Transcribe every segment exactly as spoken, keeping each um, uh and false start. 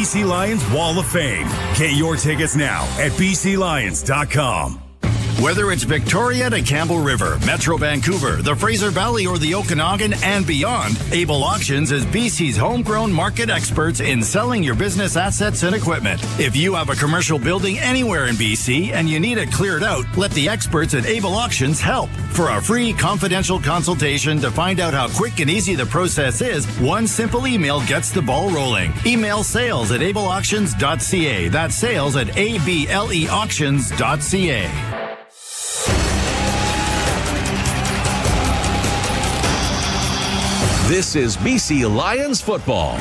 B C Lions Wall of Fame. Get your tickets now at b c lions dot com. Whether it's Victoria to Campbell River, Metro Vancouver, the Fraser Valley, or the Okanagan and beyond, Able Auctions is B C's homegrown market experts in selling your business assets and equipment. If you have a commercial building anywhere in B C and you need it cleared out, let the experts at Able Auctions help. For a free confidential consultation to find out how quick and easy the process is, one simple email gets the ball rolling. Email sales at able auctions dot c a. That's sales at a b l e auctions dot c a. This is B C Lions football.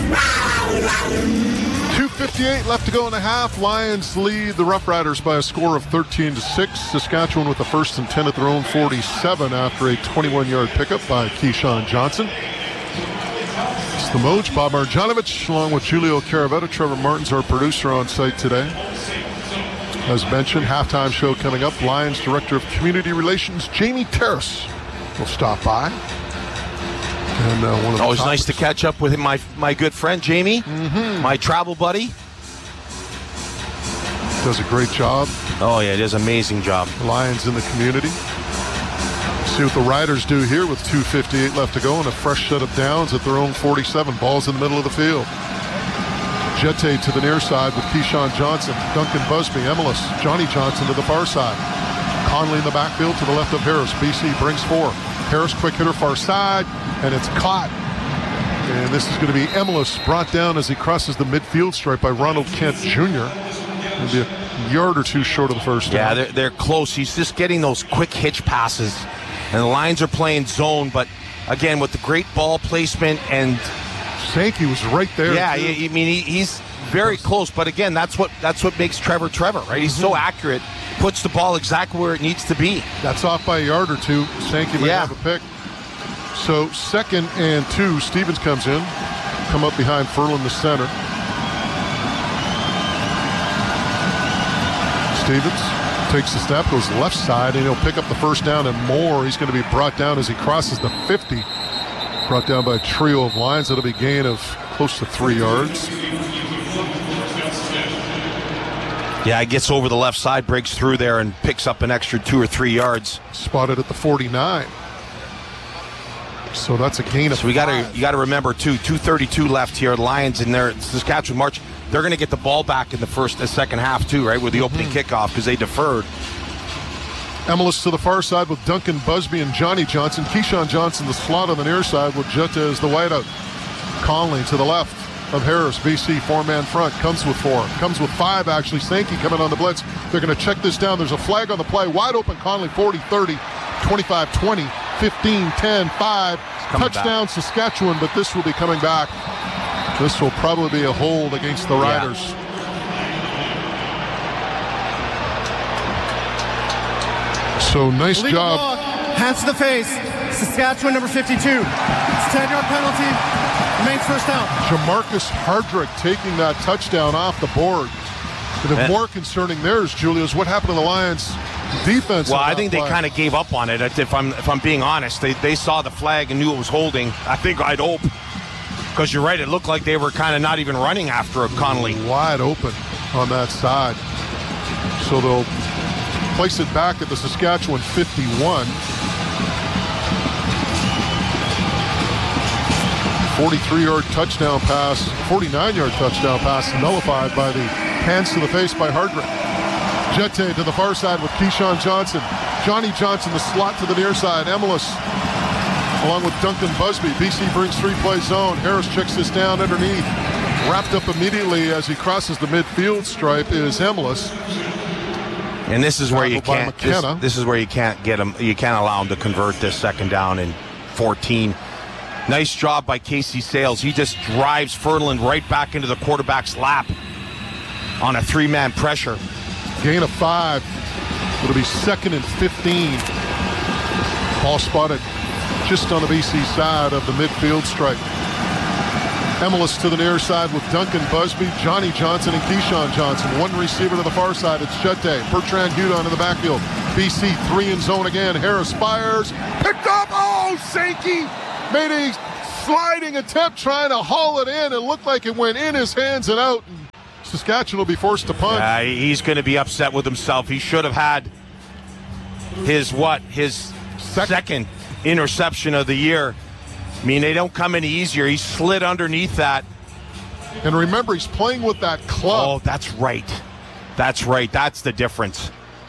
two fifty-eight left to go in the half. Lions lead the Rough Riders by a score of thirteen to six. Saskatchewan with the first and ten at their own forty-seven after a twenty-one-yard pickup by Keyshawn Johnson. It's the Moj, Bob Marjanovic, along with Julio Caravetta. Trevor Martin's our producer on site today. As mentioned, halftime show coming up. Lions Director of Community Relations, Jamie Terrace, will stop by. And, uh, one of the Always topics. nice to catch up with him, my my good friend Jamie, mm-hmm. my travel buddy. Does a great job. Oh yeah, it is an amazing job. The Lions in the community. See what the Riders do here with two fifty-eight left to go and a fresh set of downs at their own forty-seven. Ball's in the middle of the field. Jete to the near side with Keyshawn Johnson, Duncan Busby, Emelis, Johnny Johnson to the far side. Conley in the backfield to the left of Harris. B C brings four. Harris, quick hitter, far side, and it's caught. And this is going to be Emelis brought down as he crosses the midfield stripe by Ronald Kent Junior Maybe a yard or two short of the first down. Yeah, they're, they're close. He's just getting those quick hitch passes. And the Lions are playing zone, but again, with the great ball placement and... Sankey was right there. Yeah, too. I mean, he, he's very close, but again, that's what that's what makes Trevor Trevor, right? He's Mm-hmm. so accurate, puts the ball exactly where it needs to be. That's off by a yard or two. Sankey might Yeah. have a pick. So second and two, Stevens comes in, come up behind Furlan, the center. Stevens takes the step, goes left side, and he'll pick up the first down and more. He's going to be brought down as he crosses the fifty. Brought down by a trio of Lions. That'll be a gain of close to three yards. Yeah, he gets over the left side, breaks through there, and picks up an extra two or three yards. Spotted at the forty-nine. So that's a gain of So we got five. to you got to remember too, two thirty-two left here. Lions in their Saskatchewan march. They're going to get the ball back in the first and second half too, right, with the opening Mm-hmm. kickoff because they deferred. Emelis to the far side with Duncan Busby and Johnny Johnson. Keyshawn Johnson the slot on the near side with Jetta as the wideout. Conley to the left of Harris. B C four-man front. Comes with four. Comes with five, actually. Sankey coming on the blitz. They're going to check this down. There's a flag on the play. Wide open Conley. forty thirty, twenty-five twenty, fifteen ten, five. Touchdown back. Saskatchewan, but this will be coming back. This will probably be a hold against the Riders. Yeah. So nice Illegal job. Ball, hands to the face. Saskatchewan number fifty-two. It's a ten-yard penalty. Remains first down. Jamarcus Hardrick taking that touchdown off the board. And the more concerning there is, Julius, what happened to the Lions defense? Well, I think they kind of gave up on it. If I'm if I'm being honest, they they saw the flag and knew it was holding. I think I'd hope, because you're right. It looked like they were kind of not even running after a Conley. Wide open on that side. So they'll place it back at the Saskatchewan fifty-one. forty-three-yard touchdown pass, forty-nine-yard touchdown pass nullified by the hands to the face by Hardrick. Jete to the far side with Keyshawn Johnson. Johnny Johnson, the slot to the near side. Emelis along with Duncan Busby. B C brings three-play zone. Harris checks this down underneath. Wrapped up immediately as he crosses the midfield stripe is Emelis. And this is where you Tackled by can't. This, McKenna. this is where you can't get him. You can't allow him to convert this second down in fourteen. Nice job by Casey Sales. He just drives Furlan right back into the quarterback's lap on a three-man pressure. Gain of five. It'll be second and fifteen. Ball spotted just on the B C side of the midfield stripe. Emelis to the near side with Duncan Busby, Johnny Johnson, and Keyshawn Johnson. One receiver to the far side. It's Jete. Bertrand Hudon in the backfield. B C three in zone again. Harris fires. Picked up. Oh, Sankey made a sliding attempt trying to haul it in. It looked like it went in his hands and out. Saskatchewan will be forced to punt. Uh, he's going to be upset with himself. He should have had his what? His second. second interception of the year. I mean, they don't come any easier. He slid underneath that. And remember, he's playing with that club. Oh, that's right. That's right. That's the difference.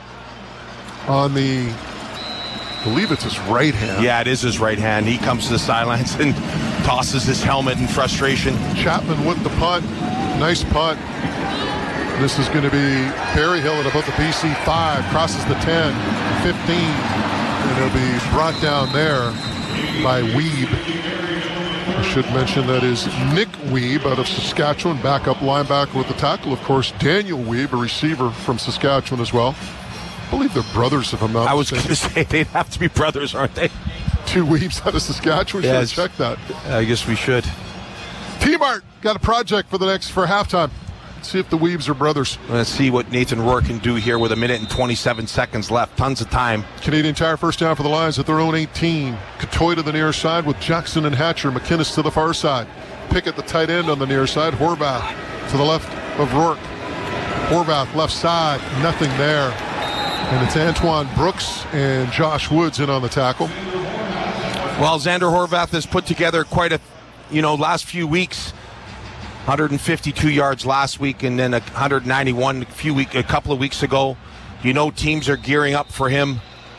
On the, I believe it's his right hand. Yeah, it is his right hand. He comes to the sidelines and tosses his helmet in frustration. Chapman with the punt. Nice punt. This is going to be Berryhill at about the B C five. Crosses the ten, fifteen. And it'll be brought down there by Weeb. I should mention that is Nick Weeb out of Saskatchewan, backup linebacker with the tackle. Of course, Daniel Weeb, a receiver from Saskatchewan as well. I believe they're brothers, if I'm not I was mistaken. going to say, they'd have to be brothers, aren't they? Two Weebs out of Saskatchewan. Yes. Should check that. I guess we should. T-Mart got a project for the next, for halftime. Let's see if the Weebs are brothers. Let's see what Nathan Rourke can do here with a minute and twenty-seven seconds left. Tons of time. Canadian Tire first down for the Lions at their own eighteen. Katoy to the near side with Jackson and Hatcher. McInnes to the far side. Pickett the tight end on the near side. Horvath to the left of Rourke. Horvath left side. Nothing there. And it's Antoine Brooks and Josh Woods in on the tackle. Well, Xander Horvath has put together quite a, you know, last few weeks. one hundred fifty-two yards last week, and then one hundred ninety-one a few week, a couple of weeks ago. You know, teams are gearing up for him.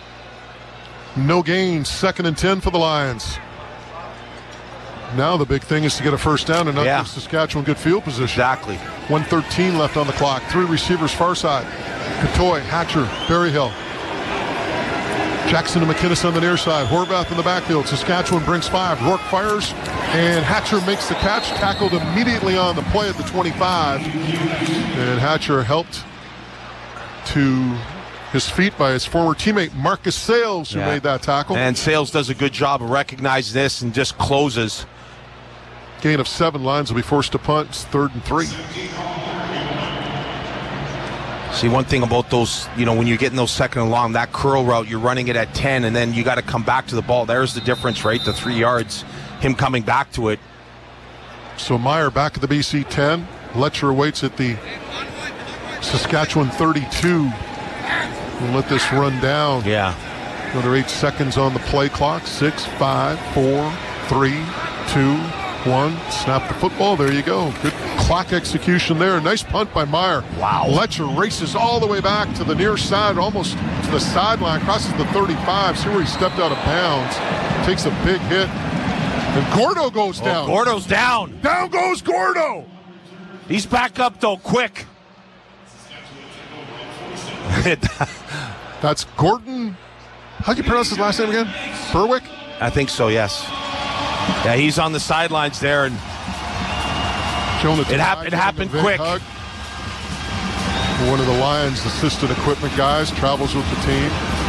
No gains. Second and ten for the Lions. Now the big thing is to get a first down and not Yeah. give Saskatchewan good field position. Exactly. one thirteen left on the clock. Three receivers far side. Katoy, Hatcher, Berryhill. Jackson and McInnes on the near side. Horvath in the backfield. Saskatchewan brings five. Rourke fires, and Hatcher makes the catch. Tackled immediately on the play at the twenty-five. And Hatcher helped to his feet by his former teammate Marcus Sales, who Yeah. made that tackle. And Sales does a good job of recognizing this and just closes. Gain of seven. Lions will be forced to punt. It's third and three. See, one thing about those, you know, when you're getting those second and long, that curl route, you're running it at ten, and then you got to come back to the ball. There's the difference, right? The three yards, him coming back to it. So Meyer back at the B C ten. Letcher waits at the Saskatchewan thirty-two. We'll let this run down. Yeah. Another eight seconds on the play clock. Six, five, four, three, two, one. Snap the football. There you go. Good clock execution there. Nice punt by Meyer. Wow. Letcher races all the way back to the near side, almost to the sideline, crosses the thirty-five. See where he stepped out of bounds. Takes a big hit. And Gordo goes Oh, down. Gordo's down. Down goes Gordo. He's back up, though, quick. That's Gordon. How do you pronounce his last name again? Berwick? I think so, yes. Yeah, he's on the sidelines there, and Jonah It hap- Tye it giving happened the big quick. hug. One of the Lions' assistant equipment guys travels with the team.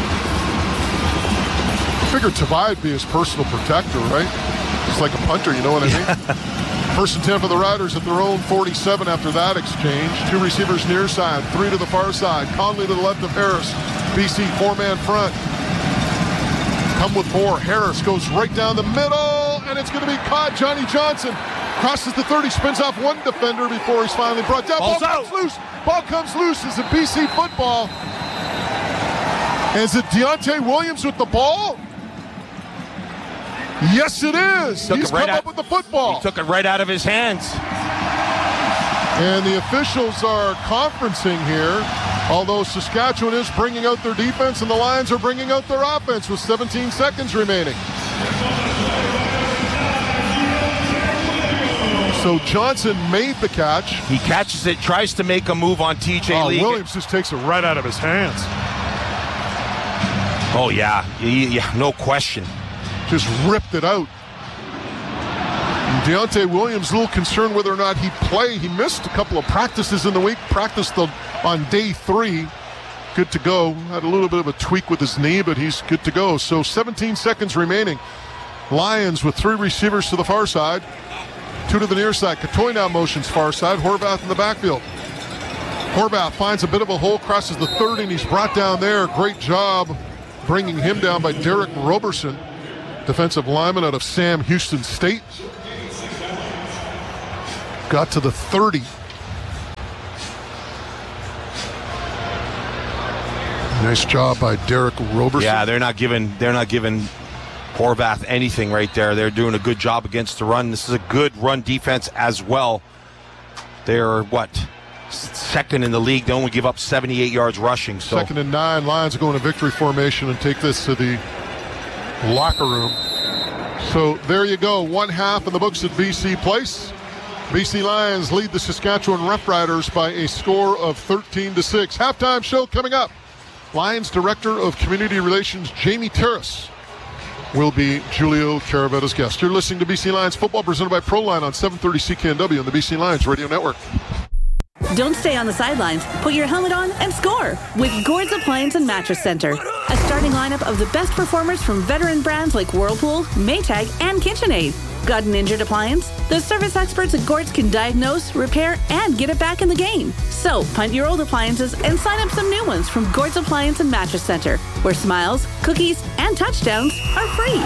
I figured Tavai would be his personal protector, right? Just like a punter, you know what I mean? First and ten for the Riders at their own forty-seven after that exchange. Two receivers near side, three to the far side. Conley to the left of Harris. B C four-man front. Come with four. Harris goes right down the middle, and it's going to be caught. Johnny Johnson crosses the thirty, spins off one defender before he's finally brought down. Ball Ball's comes out. loose. Ball comes loose. Is it B C football? Is it Deontay Williams with the ball? Yes, it is. Took He's it right come out- up with the football. he took it right out of his hands. And the officials are conferencing here, although Saskatchewan is bringing out their defense and the Lions are bringing out their offense with seventeen seconds remaining. So Johnson made the catch. He catches it, tries to make a move on T J Oh, Lee. Williams just takes it right out of his hands. Oh, yeah. yeah. Yeah, no question. Just ripped it out. And Deontay Williams a little concerned whether or not he'd play. He missed a couple of practices in the week. Practiced the, on day three. Good to go. Had a little bit of a tweak with his knee, but he's good to go. So seventeen seconds remaining. Lions with three receivers to the far side. Two to the near side. Katoy now motions far side. Horvath in the backfield. Horvath finds a bit of a hole, crosses the thirty, and he's brought down there. Great job bringing him down by Derek Roberson, defensive lineman out of Sam Houston State. Got to the thirty. Nice job by Derek Roberson. Yeah, they're not giving they're not giving Horvath anything right there. They're doing a good job against the run. This is a good run defense as well. They're what? Second in the league. They only give up seventy-eight yards rushing. So second and nine. Lions go into victory formation and take this to the locker room. So there you go. One half in the books at B C Place. B C Lions lead the Saskatchewan Roughriders by a score of thirteen to six. Halftime show coming up. Lions Director of Community Relations Jamie Terrace will be Julio Caravetta's guest. You're listening to B C Lions football presented by Proline on seven thirty C K N W on the B C Lions Radio Network. Don't stay on the sidelines. Put your helmet on and score with Gord's Appliance and Mattress Center. A starting lineup of the best performers from veteran brands like Whirlpool, Maytag, and KitchenAid. Got an injured appliance? The service experts at Gord's can diagnose, repair, and get it back in the game. So, punt your old appliances and sign up some new ones from Gord's Appliance and Mattress Center, where smiles, cookies, and touchdowns are free.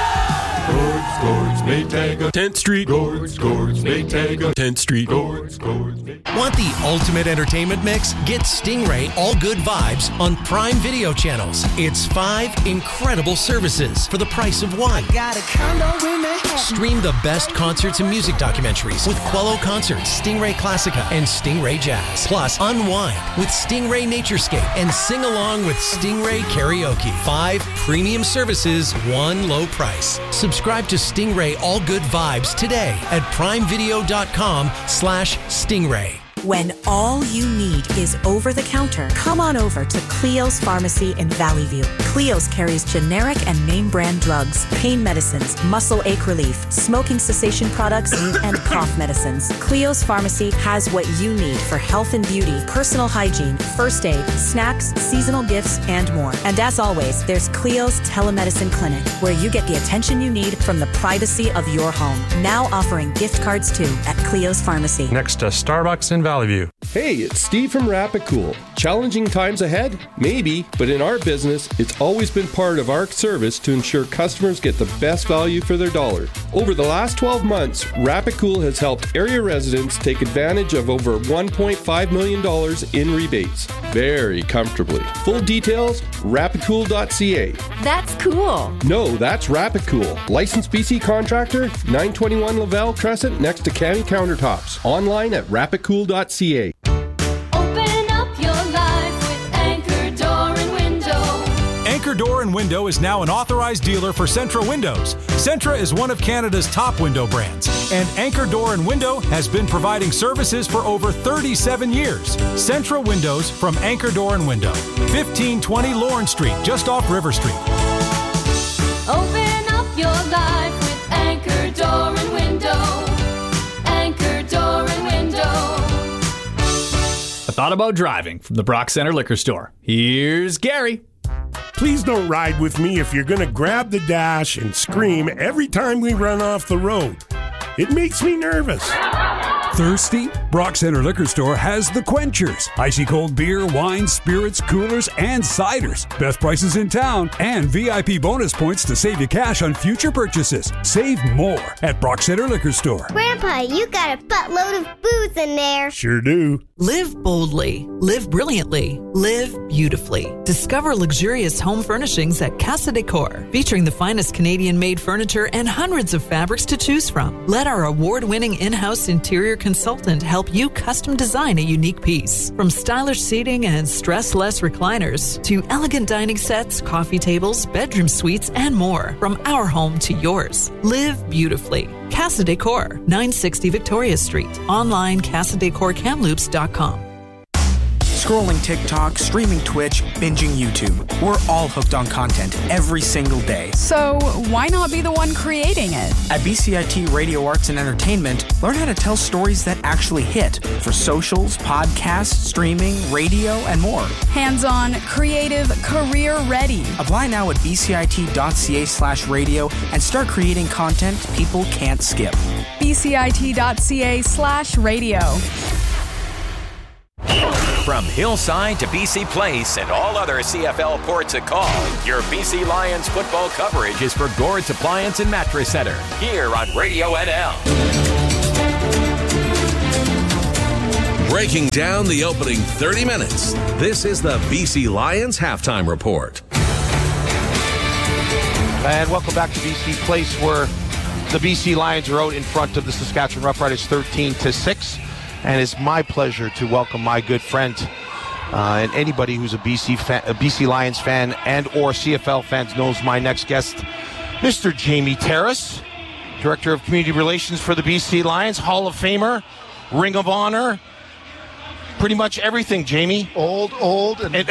Gord's, Gord's, Maytag, tenth Street. Gord's, Gord's, Maytag, tenth Street. Gord's, Gord's, Maytag. Want the ultimate entertainment mix? Get Stingray All Good Vibes on Prime Video channels. It's five incredible services for the price of one. Got a condo in Manhattan. Stream the best concerts and music documentaries with Quello Concerts, Stingray Classica, and Stingray Jazz. Plus, unwind with Stingray Naturescape and sing along with Stingray Karaoke. Five premium services, one low price. Subscribe to Stingray All Good Vibes today at primevideo.com slash Stingray. When all you need is over-the-counter, come on over to Cleo's Pharmacy in Valley View. Cleo's carries generic and name-brand drugs, pain medicines, muscle ache relief, smoking cessation products, and cough medicines. Cleo's Pharmacy has what you need for health and beauty, personal hygiene, first aid, snacks, seasonal gifts, and more. And as always, there's Cleo's Telemedicine Clinic, where you get the attention you need from the privacy of your home. Now offering gift cards, too, at Cleo's Pharmacy. Next to Starbucks in Valley View. Hey, it's Steve from Rapid Cool. Challenging times ahead? Maybe, but in our business, it's always been part of our service to ensure customers get the best value for their dollar. Over the last twelve months, Rapid Cool has helped area residents take advantage of over one point five million dollars in rebates. Very comfortably. Full details, rapid cool dot c a. That's cool. No, that's Rapid Cool. Licensed B C contractor, nine twenty-one Lavelle Crescent next to Canny Countertops. Online at rapid cool dot c a. Anchor Door and Window is now an authorized dealer for Centra Windows. Centra is one of Canada's top window brands, and Anchor Door and Window has been providing services for over thirty-seven years. Centra Windows from Anchor Door and Window, fifteen twenty Lawrence Street, just off River Street. Open up your life with Anchor Door and Window. Anchor Door and Window. I thought about driving from the Brock Center Liquor Store. Here's Gary. Please don't ride with me if you're going to grab the dash and scream every time we run off the road. It makes me nervous. Thirsty? Brock Center Liquor Store has the Quenchers. Icy cold beer, wine, spirits, coolers, and ciders. Best prices in town and V I P bonus points to save you cash on future purchases. Save more at Brock Center Liquor Store. Grandpa, you got a buttload of booze in there. Sure do. Live boldly. Live brilliantly. Live beautifully. Discover luxurious home furnishings at Casa Decor, featuring the finest Canadian-made furniture and hundreds of fabrics to choose from. Let our award-winning in-house interior consultant help you custom design a unique piece. From stylish seating and stress-less recliners to elegant dining sets, coffee tables, bedroom suites, and more. From our home to yours. Live beautifully. Casa Decor, nine sixty Victoria Street. Online, casa decor kamloops dot com. Scrolling TikTok, streaming Twitch, binging YouTube. We're all hooked on content every single day. So why not be the one creating it? At B C I T Radio Arts and Entertainment, learn how to tell stories that actually hit for socials, podcasts, streaming, radio, and more. Hands-on, creative, career-ready. Apply now at bcit.ca slash radio and start creating content people can't skip. bcit.ca slash radio. From Hillside to B C Place and all other C F L ports of call, your B C Lions football coverage is for Gord's Appliance and Mattress Center, here on Radio N L. breaking down the opening thirty minutes. This is the B C Lions Halftime Report. And welcome back to B C Place, where the B C Lions are out in front of the Saskatchewan Roughriders thirteen to six. And it's my pleasure to welcome my good friend uh, and anybody who's a B C fan, a B C Lions fan and or C F L fans knows my next guest, Mister Jamie Terrace, Director of Community Relations for the B C Lions, Hall of Famer, Ring of Honor, pretty much everything, Jamie. Old, old, and, and,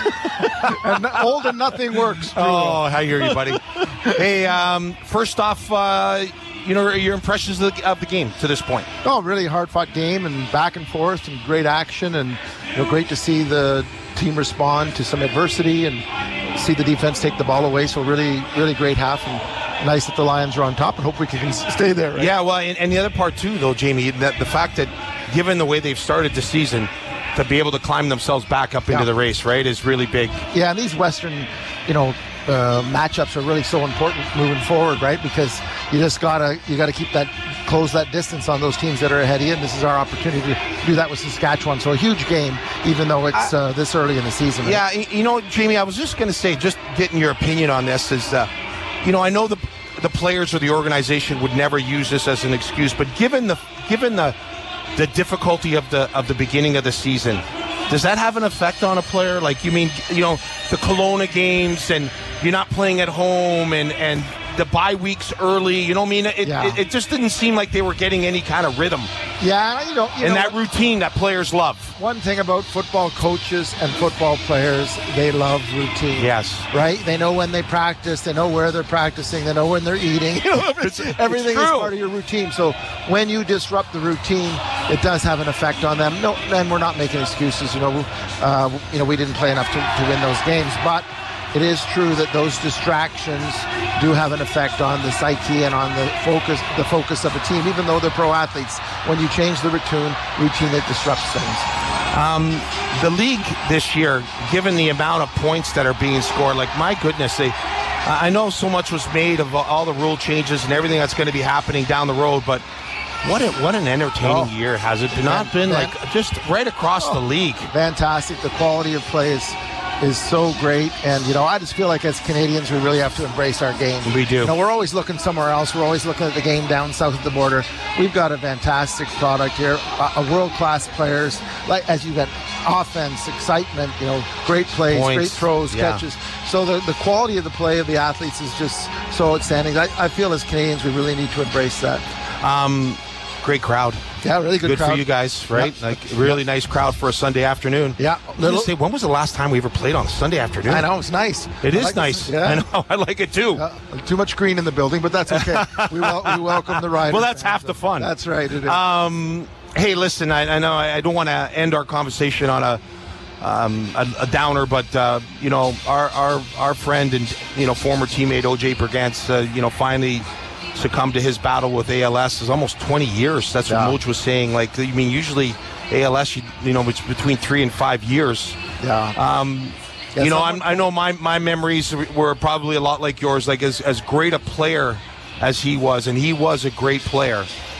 and old and nothing works. Truly. Oh, I hear you, buddy. Hey, um, first off, uh, you know, your impressions of the, of the game to this point. Oh, really hard-fought game and back and forth and great action, and you know, great to see the team respond to some adversity and see the defense take the ball away. So really, really great half, and nice that the Lions are on top, and hope we can stay there. Right? Yeah, well, and, and the other part too, though, Jamie, that the fact that given the way they've started the season, to be able to climb themselves back up into yeah. the race, right, is really big. Yeah, and these Western, you know, uh, matchups are really so important moving forward, right? Because you just gotta you gotta keep that close that distance on those teams that are ahead of you. And this is our opportunity to do that with Saskatchewan. So a huge game, even though it's uh, this early in the season. Right? Yeah, you know, Jamie, I was just going to say, just getting your opinion on this is, uh, you know, I know the the players or the organization would never use this as an excuse, but given the given the the difficulty of the of the beginning of the season, does that have an effect on a player? Like, you mean, you know, the Kelowna games, and you're not playing at home, and, and the bye weeks early, you know what I mean? It, yeah. it, it just didn't seem like they were getting any kind of rhythm. Yeah, you know. You and know, that routine that players love. One thing about football coaches and football players, they love routine. Yes. Right? They know when they practice. They know where they're practicing. They know when they're eating. You know, it's, everything it's is part of your routine. So when you disrupt the routine, it does have an effect on them. No, and we're not making excuses. You know, uh, you know, we didn't play enough to, to win those games, but it is true that those distractions do have an effect on the psyche and on the focus the focus of a team, even though they're pro athletes. When you change the routine, routine it disrupts things. Um, the league this year, given the amount of points that are being scored, like, my goodness, they, I know so much was made of all the rule changes and everything that's going to be happening down the road, but what a, what an entertaining oh. year has it not been, like, just right across oh, the league. Fantastic. The quality of play is is so great, and you know, I just feel like as Canadians we really have to embrace our game. We do. You know, we're always looking somewhere else. We're always looking at the game down south of the border. We've got a fantastic product here, a, a world-class players, like as you got offense, excitement, you know, great plays, Points. great throws, yeah. catches. So the, the quality of the play of the athletes is just so outstanding. I, I feel as Canadians we really need to embrace that. Um, great crowd. Yeah, really good, good crowd. for you guys, right? Yep. Like, really yep. nice crowd for a Sunday afternoon. Yeah. Little, say, when was the last time we ever played on a Sunday afternoon? I know, it's nice. It I is like nice. This, yeah. I know, I like it too. Uh, too much green in the building, but that's okay. we, wel- we welcome the riders. Well, that's fans, half so. the fun. That's right. It is. Um, hey, listen, I, I know I, I don't want to end our conversation on a um, a, a downer, but uh, you know, our our our friend and you know former teammate O J Brigance, uh, you know, finally succumbed to his battle with A L S. It's almost twenty years. That's yeah. what Moj was saying. Like, I mean, usually A L S, you, you know, it's between three and five years. Yeah. Um, yeah you know, I'm, I know my, my memories were probably a lot like yours. Like, as as great a player as he was, and he was a great player,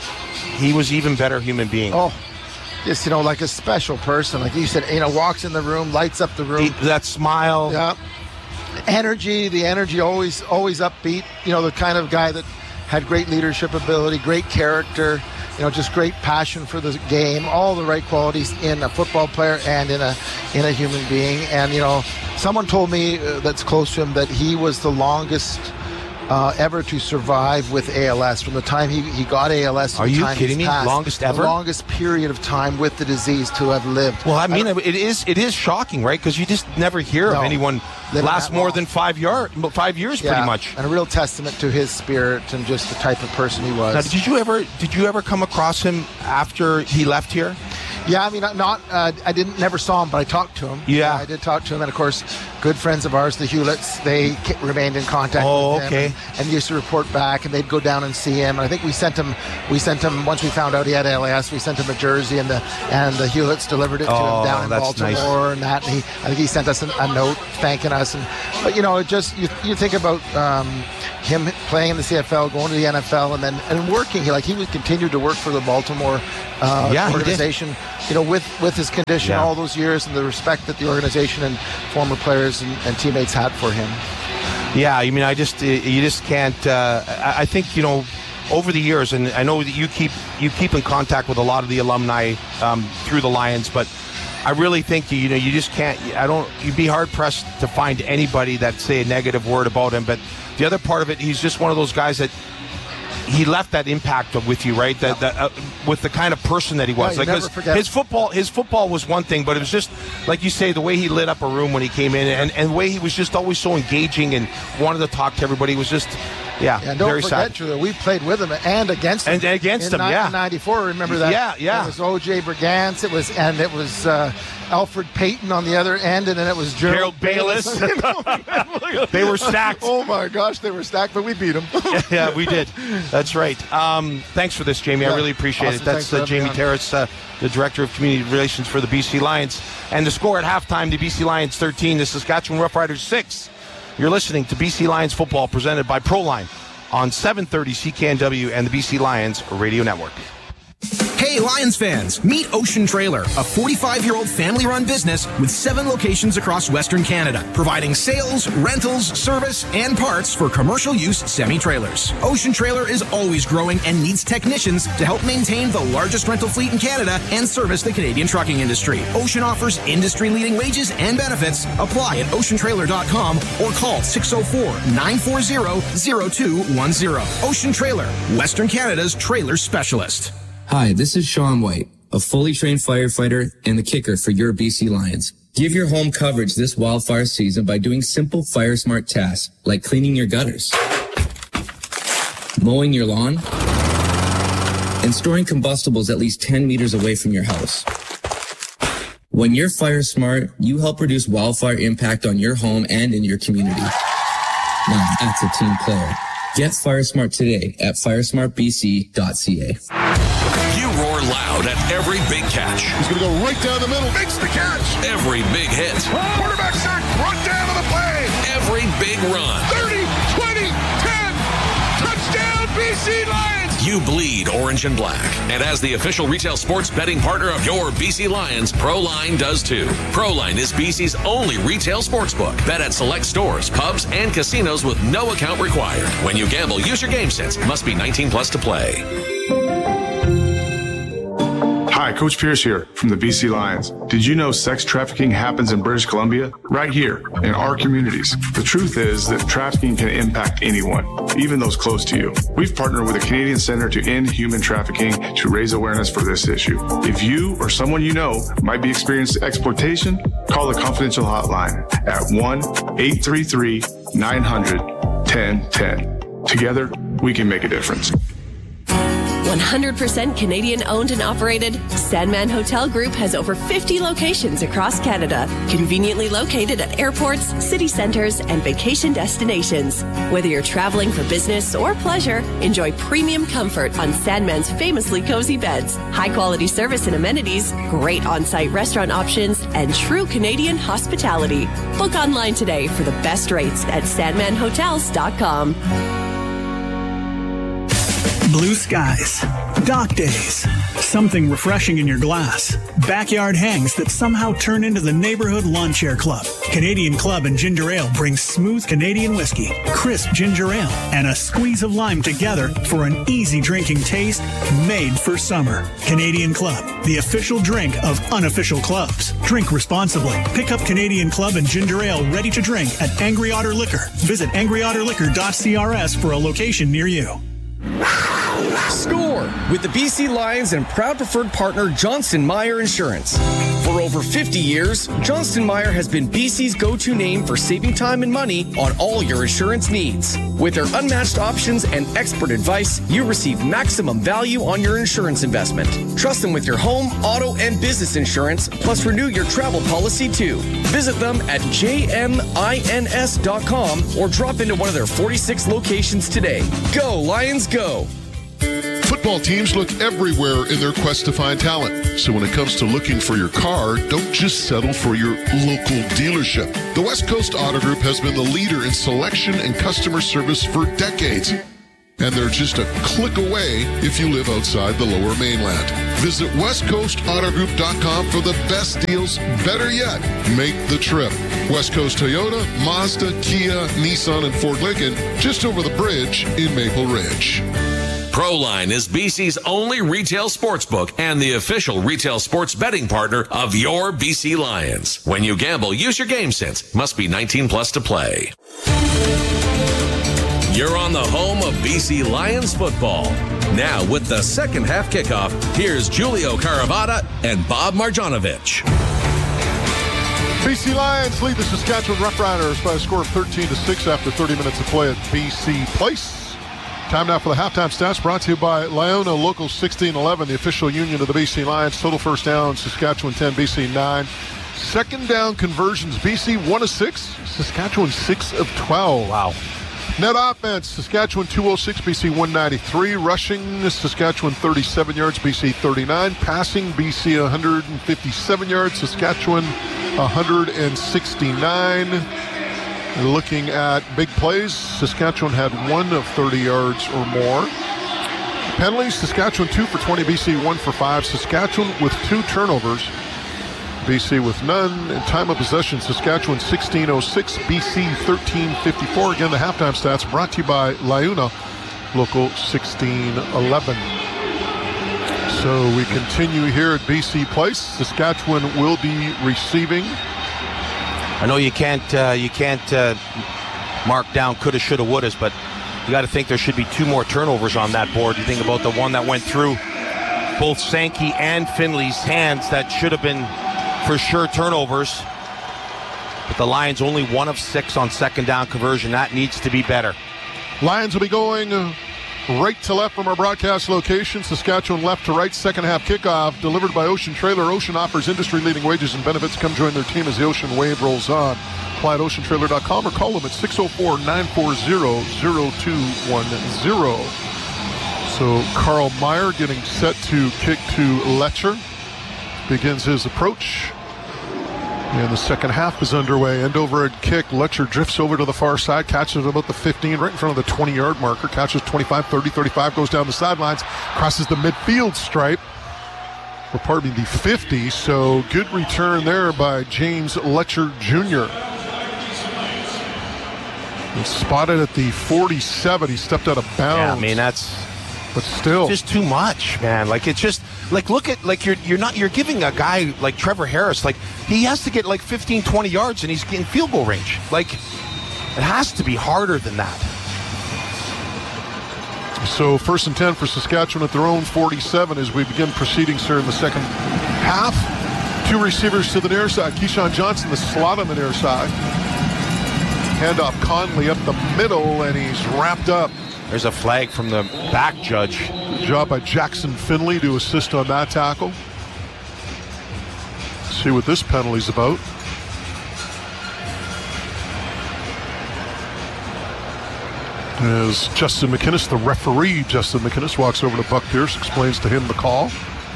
he was even better human being. Oh, just, you know, like a special person. Like you said, you know, walks in the room, lights up the room. He, that smile. Yeah. Energy, the energy always always upbeat. You know, the kind of guy that had great leadership ability, great character, you know, just great passion for the game, all the right qualities in a football player and in a in a human being. And, you know, someone told me uh, that's close to him that he was the longest uh, ever to survive with A L S from the time he, he got A L S to Are the you time kidding he's me? passed. Longest ever? The longest period of time with the disease to have lived. Well, I mean, I it is it is shocking, right? Because you just never hear No. of anyone Living last that more long. than five yard, five years, Yeah, pretty much. and a real testament to his spirit and just the type of person he was. Now, did you ever did you ever come across him after he left here? Yeah, I mean, not. Uh, I didn't never saw him, but I talked to him. Yeah. Uh, I did talk to him, and of course, good friends of ours, the Hewletts, they k- remained in contact Oh, with him okay. and, and used to report back, and they'd go down and see him. And I think we sent him. We sent him once we found out he had A L S. We sent him a jersey, and the and the Hewletts delivered it to Oh, him down in that's Baltimore, nice. and that. And he, I think he sent us an, a note thanking us. And but you know, it just you, you think about um, him playing in the C F L, going to the N F L, and then and working. He like he would continue to work for the Baltimore uh, Yeah, he did. organization. You know, with with his condition Yeah. all those years and the respect that the organization and former players and, and teammates had for him. Yeah, I mean, I just you just can't. Uh, I I think you know, over the years, and I know that you keep you keep in contact with a lot of the alumni um, through the Lions, but I really think you know you just can't. I don't. You'd be hard pressed to find anybody that say a negative word about him. But the other part of it, he's just one of those guys that. He left that impact with you, right? That, that uh, with the kind of person that he was. Yeah, like you never his, forget. his football, his football was one thing, but it was just like you say, the way he lit up a room when he came in, and, and the way he was just always so engaging and wanted to talk to everybody was just, yeah, And don't very forget, sad. Drew, that we played with him and against him. And against in him, yeah. nineteen ninety-four, remember that? Yeah, yeah. It was O J Brigance, it was, and it was uh, Alfred Payton on the other end, and then it was Gerald, Gerald Bayless. They were stacked. Oh my gosh, they were stacked, but we beat them. yeah, yeah, we did. That's right. Um, thanks for this, Jamie. Yeah. I really appreciate Awesome. it. That's Thanks for uh, having me Jamie on. Terrace, uh, the Director of Community Relations for the B C Lions. And the score at halftime, the B C Lions thirteen, the Saskatchewan Roughriders six. You're listening to B C Lions football presented by Proline on seven thirty C K N W and the B C Lions Radio Network. Hey, Lions fans, meet Ocean Trailer, a forty-five-year-old family-run business with seven locations across Western Canada, providing sales, rentals, service, and parts for commercial use semi-trailers. Ocean Trailer is always growing and needs technicians to help maintain the largest rental fleet in Canada and service the Canadian trucking industry. Ocean offers industry-leading wages and benefits. Apply at ocean trailer dot com or call six oh four, nine four zero, zero two one zero. Ocean Trailer, Western Canada's trailer specialist. Hi, this is Sean White, a fully trained firefighter and the kicker for your B C Lions. Give your home coverage this wildfire season by doing simple fire smart tasks like cleaning your gutters, mowing your lawn, and storing combustibles at least ten meters away from your house. When you're fire smart, you help reduce wildfire impact on your home and in your community. Now that's a team player. Get Fire Smart today at fire smart b c dot c a. You roar loud at every big catch. He's going to go right down the middle. Makes the catch. Every big hit. Quarterback sack. Run down to the play. Every big run. thirty, twenty, ten. Touchdown, B C Lions. You bleed orange and black. And as the official retail sports betting partner of your B C Lions, Proline does too. Proline is B C's only retail sportsbook. Bet at select stores, pubs, and casinos with no account required. When you gamble, use your game sense. Must be nineteen plus to play. Hi, Coach Pierce here from the B C Lions. Did you know sex trafficking happens in British Columbia? Right here, in our communities. The truth is that trafficking can impact anyone, even those close to you. We've partnered with the Canadian Center to End Human Trafficking to raise awareness for this issue. If you or someone you know might be experiencing exploitation, call the confidential hotline at one eight three three, nine hundred, ten ten. Together, we can make a difference. one hundred percent Canadian owned and operated, Sandman Hotel Group has over fifty locations across Canada, conveniently located at airports, city centres, and vacation destinations. Whether you're traveling for business or pleasure, enjoy premium comfort on Sandman's famously cozy beds, high quality service and amenities, great on-site restaurant options, and true Canadian hospitality. Book online today for the best rates at sandman hotels dot com. Blue skies, dock days, something refreshing in your glass, backyard hangs that somehow turn into the neighborhood lawn chair club. Canadian Club and Ginger Ale brings smooth Canadian whiskey, crisp ginger ale, and a squeeze of lime together for an easy drinking taste made for summer. Canadian Club, the official drink of unofficial clubs. Drink responsibly. Pick up Canadian Club and Ginger Ale ready to drink at Angry Otter Liquor. Visit angry otter liquor dot c r s for a location near you. Score with the B C Lions and proud preferred partner Johnston Meyer Insurance. For over fifty years, Johnston Meyer has been B C's go-to name for saving time and money on all your insurance needs. With their unmatched options and expert advice, you receive maximum value on your insurance investment. Trust them with your home, auto, and business insurance, plus renew your travel policy too. Visit them at j m i n s dot com or drop into one of their forty-six locations today. Go, Lions, go! Football teams look everywhere in their quest to find talent. So when it comes to looking for your car, don't just settle for your local dealership. The West Coast Auto Group has been the leader in selection and customer service for decades. and they're just a click away if you live outside the Lower Mainland. Visit west coast auto group dot com for the best deals. Better yet, make the trip. West Coast Toyota, Mazda, Kia, Nissan, and Ford Lincoln, just over the bridge in Maple Ridge. Proline is B C's only retail sportsbook and the official retail sports betting partner of your B C Lions. When you gamble, use your game sense. Must be nineteen plus to play. You're on the home of B C Lions football. Now with the second half kickoff, here's Julio Caravata and Bob Marjanovic. B C Lions lead the Saskatchewan Roughriders by a score of thirteen to six after thirty minutes of play at B C Place. Time now for the halftime stats brought to you by Liona Local sixteen eleven, the official union of the B C Lions. Total first down, Saskatchewan ten, B C nine. Second down conversions, B C one of six, Saskatchewan six of twelve. Wow. Net offense, Saskatchewan two oh six, B C one ninety-three. Rushing, Saskatchewan thirty-seven yards, B C thirty-nine. Passing, B C one fifty-seven yards, Saskatchewan one sixty-nine. Looking at big plays, Saskatchewan had one of thirty yards or more. Penalties, Saskatchewan two for twenty, B C one for five. Saskatchewan with two turnovers, B C with none. And time of possession, Saskatchewan sixteen oh six, B C thirteen fifty-four. Again, the halftime stats brought to you by Liuna Local sixteen eleven. So we continue here at B C Place. Saskatchewan will be receiving. I know you can't uh, you can't uh, mark down coulda, shoulda, wouldas, but you got to think there should be two more turnovers on that board. You think about the one that went through both Sankey and Finley's hands that should have been for sure turnovers. But the Lions only one of six on second down conversion. That needs to be better. Lions will be going uh, right to left from our broadcast location. Saskatchewan left to right. Second half kickoff delivered by Ocean Trailer. Ocean offers industry-leading wages and benefits. Come join their team as the Ocean Wave rolls on. Apply at ocean trailer dot com or call them at six oh four, nine four zero, zero two one zero. So Carl Meyer getting set to kick to Letcher. Begins his approach. And the second half is underway. End over head kick. Letcher drifts over to the far side. Catches about the fifteen, right in front of the twenty-yard marker. Catches twenty-five, thirty, thirty-five. Goes down the sidelines. Crosses the midfield stripe. Or pardon me, the fifty. So good return there by James Letcher Junior He's spotted at the forty-seven. He stepped out of bounds. Yeah, I mean, that's... But still, just too much, man. Like it's just like look at like you're you're not you're giving a guy like Trevor Harris, like he has to get like fifteen, twenty yards and he's in field goal range. Like it has to be harder than that. So first and ten for Saskatchewan at their own forty-seven as we begin proceedings here in the second half. Two receivers to the near side. Keyshawn Johnson, the slot on the near side. Handoff Conley up the middle, and he's wrapped up. There's a flag from the back judge. Good job by Jackson Finley to assist on that tackle. Let's see what this penalty's about. As Justin McInnes, the referee, Justin McInnes, walks over to Buck Pierce, explains to him the call.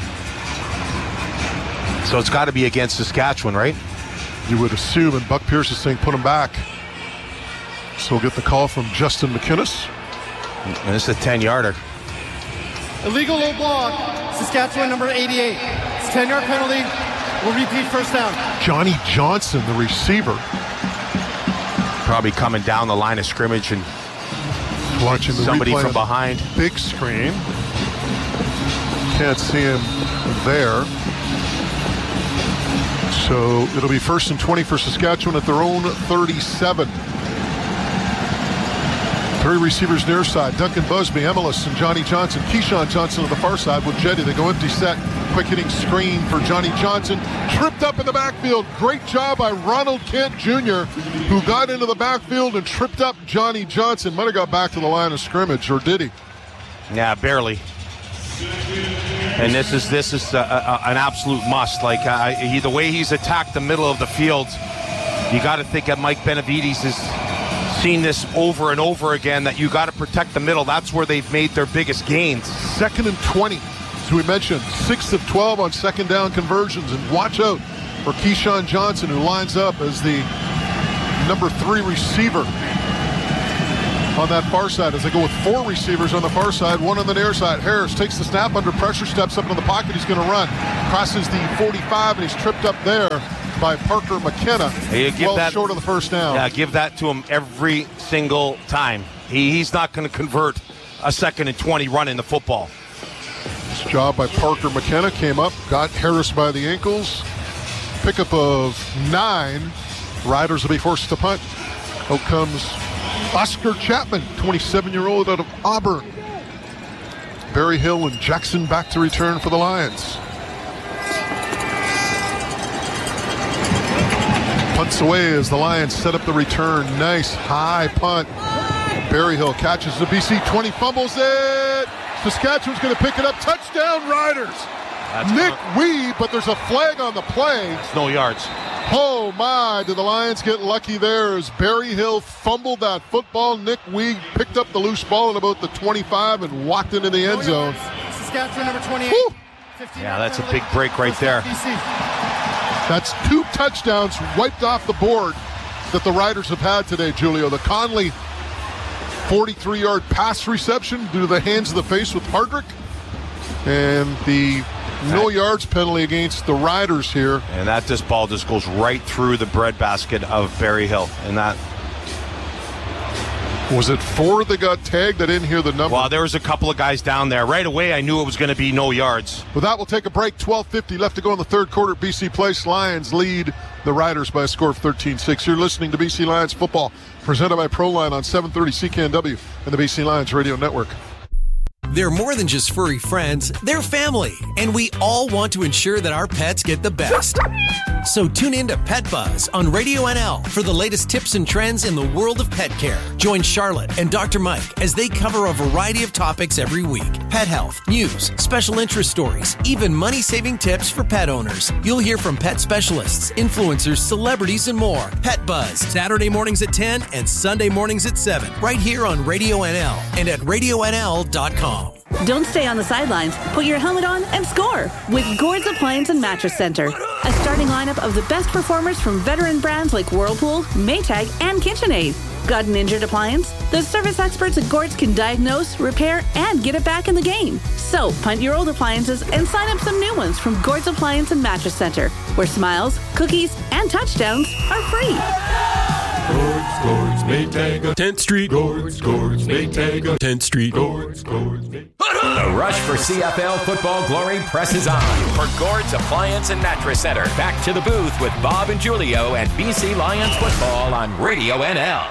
So it's got to be against Saskatchewan, right? You would assume, and Buck Pierce is saying put him back. So we'll get the call from Justin McInnes. And this is a ten-yarder. Illegal low block, Saskatchewan number eighty-eight. It's a ten-yard penalty. We'll repeat first down. Johnny Johnson, the receiver. Probably coming down the line of scrimmage and watching the somebody replay from behind. Big screen. Can't see him there. So it'll be first and twenty for Saskatchewan at their own thirty-seven. Three receivers near side. Duncan Busby, Emelis, and Johnny Johnson. Keyshawn Johnson on the far side with Jetty. They go empty set. Quick hitting screen for Johnny Johnson. Tripped up in the backfield. Great job by Ronald Kent Junior, who got into the backfield and tripped up Johnny Johnson. Might have got back to the line of scrimmage, or did he? Yeah, barely. And this is this is a, a, an absolute must. Like uh, he, the way he's attacked the middle of the field, you got to think that Mike Benavides is seen this over and over again, that you got to protect the middle. That's where they've made their biggest gains. Second and twenty, as we mentioned, six of twelve on second down conversions. And watch out for Keyshawn Johnson, who lines up as the number three receiver. on that far side as they go with four receivers on the far side, one on the near side. Harris takes the snap under pressure, steps up into the pocket. He's going to run. Crosses the forty-five, and he's tripped up there by Parker McKenna. You give well that, short of the first down. Yeah, give that to him every single time. He, he's not going to convert a second and twenty running the football. This job by Parker McKenna came up, got Harris by the ankles. Pickup of nine. Riders will be forced to punt. Out comes Oscar Chapman, twenty-seven-year-old out of Auburn. Barry Hill and Jackson back to return for the Lions. Punts away as the Lions set up the return. Nice high punt. Barry Hill catches the B C twenty, fumbles it. Saskatchewan's going to pick it up. Touchdown, Riders. That's Nick Wee, but there's a flag on the play. It's no yards. Oh my, did the Lions get lucky there as Barry Hill fumbled that football. Nick Wee picked up the loose ball at about the twenty-five and walked into the end zone. Saskatchewan number twenty-eight. Woo! Yeah, that's a big break right there. That's two touchdowns wiped off the board that the Riders have had today, Julio. The Conley forty-three-yard pass reception due to the hands of the face with Hardrick, and the no yards penalty against the Riders here. And that this ball just goes right through the breadbasket of Barry Hill. And that was it four that got tagged? I didn't hear the number. Well, there was a couple of guys down there. Right away, I knew it was going to be no yards. Well, that will take a break. twelve fifty left to go in the third quarter. B C Place. Lions lead the Riders by a score of thirteen six. You're listening to B C Lions football, presented by ProLine on seven thirty C K N W and the B C Lions Radio Network. They're more than just furry friends, they're family, and we all want to ensure that our pets get the best. So tune in to Pet Buzz on Radio N L for the latest tips and trends in the world of pet care. Join Charlotte and Doctor Mike as they cover a variety of topics every week. Pet health, news, special interest stories, even money-saving tips for pet owners. You'll hear from pet specialists, influencers, celebrities, and more. Pet Buzz, Saturday mornings at ten and Sunday mornings at seven, right here on Radio N L and at radio N L dot com. Don't stay on the sidelines. Put your helmet on and score with Gord's Appliance and Mattress Center. A starting lineup of the best performers from veteran brands like Whirlpool, Maytag, and KitchenAid. Got an injured appliance? The service experts at Gord's can diagnose, repair, and get it back in the game. So punt your old appliances and sign up some new ones from Gord's Appliance and Mattress Center, where smiles, cookies, and touchdowns are free. Gord's, Gord's, Maytag, tenth Street. Gord's, Gord's, Maytag, tenth Street. Gord's, Gord's, Maytag. The rush for C F L football glory presses on. For Gord's Appliance and Mattress Center, back to the booth with Bob and Julio and B C Lions football on Radio N L.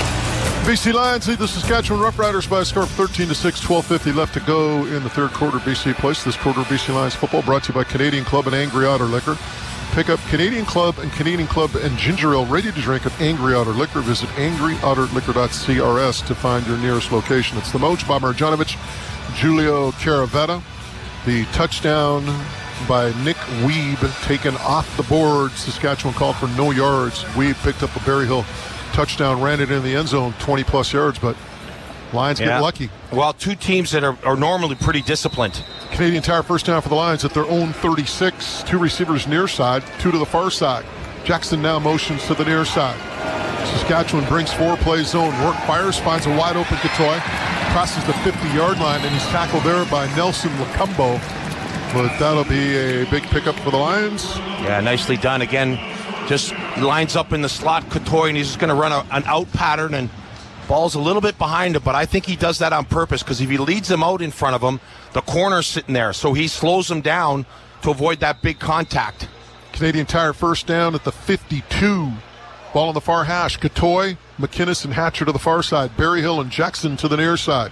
B C Lions lead the Saskatchewan Roughriders by a score of thirteen to six, twelve fifty left to go in the third quarter. B C Place. This quarter of B C Lions football brought to you by Canadian Club and Angry Otter Liquor. Pick up Canadian Club and Canadian Club and ginger ale ready to drink at Angry Otter Liquor. Visit angry otter liquor dot c r s to find your nearest location. It's the Moj, Bob Marjanovic, Julio Caravetta. The touchdown by Nick Weeb taken off the board. Saskatchewan called for no yards. Weeb picked up a Barry Hill touchdown, ran it in the end zone, twenty plus yards, but Lions yeah. get lucky. Well, two teams that are, are normally pretty disciplined. Canadian Tire first down for the Lions at their own thirty-six. Two receivers near side, two to the far side. Jackson now motions to the near side. Saskatchewan brings four, plays zone. Work fires, finds a wide open Katoy. Crosses the fifty-yard line, and he's tackled there by Nelson Lacumbo. But that'll be a big pickup for the Lions. Yeah, nicely done. Again, just lines up in the slot, Katoy, and he's just going to run a, an out pattern, and ball's a little bit behind him, but I think he does that on purpose, because if he leads him out in front of him, the corner's sitting there, so he slows him down to avoid that big contact. Canadian Tire first down at the fifty-two. Ball on the far hash. Katoy, McInnes, and Hatcher to the far side. Barry Hill and Jackson to the near side.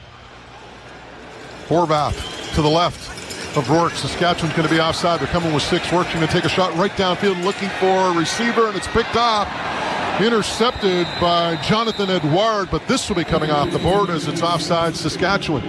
Horvath to the left of Rourke. Saskatchewan's going to be offside. They're coming with six. Rourke's going to take a shot right downfield, looking for a receiver, and it's picked off. Intercepted by Jonathan Edouard, but this will be coming off the board as it's offside Saskatchewan.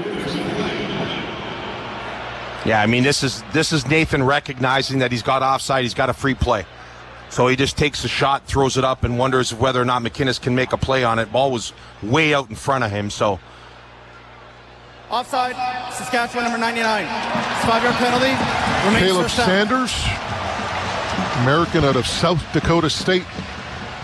Yeah, I mean, this is this is Nathan recognizing that he's got offside. He's got a free play. So he just takes a shot, throws it up, and wonders whether or not McInnes can make a play on it. Ball was way out in front of him, so. Offside, Saskatchewan number ninety-nine. Five-yard penalty. Remains Caleb first down. Sanders, American out of South Dakota State.